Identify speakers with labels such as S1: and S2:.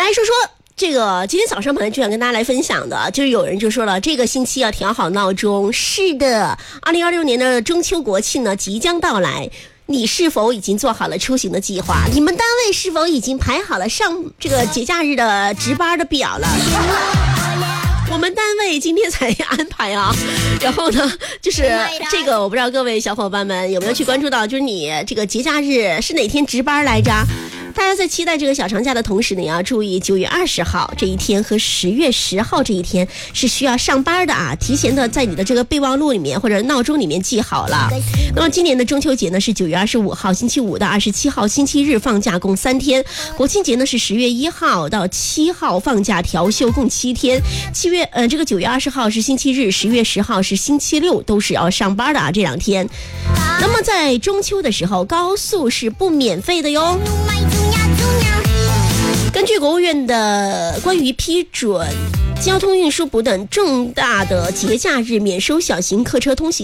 S1: 来说说这个今天早上本来就想跟大家来分享的，就是有人就说了，这个星期要调好闹钟。是的，2026年的中秋国庆呢即将到来，你是否已经做好了出行的计划？你们单位是否已经排好了上这个节假日的值班的表了？我们单位今天才安排啊，然后呢，就是这个我不知道各位小伙伴们有没有去关注到，就是你这个节假日是哪天值班来着？大家在期待这个小长假的同时呢，也要注意9月20号这一天和10月10号这一天是需要上班的啊，提前的在你的这个备忘录里面或者闹钟里面记好了。那么今年的中秋节呢是9月25号星期五到27号星期日放假共3天，国庆节呢是10月1号到7号放假调休共7天。这个9月20号是星期日，10月10号是星期六，都是要上班的啊，这2天。那么在中秋的时候，高速是不免费的哟。根据国务院的关于批准交通运输部等重大的节假日免收小型客车通行